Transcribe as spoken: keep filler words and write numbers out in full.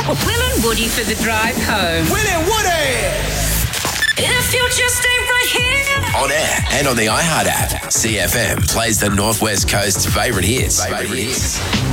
Will and Woody for the drive home. Will and Woody! If you just stay right here. On air and on the iHeart app, C F M plays the Northwest Coast's favourite hits. Favourite hits.